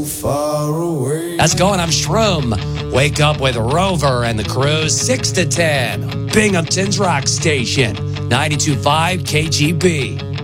far away. That's going. I'm Shroom. Wake up with Rover and the crew, 6 to 10. Binghamton's Rock Station, 92.5 KGB.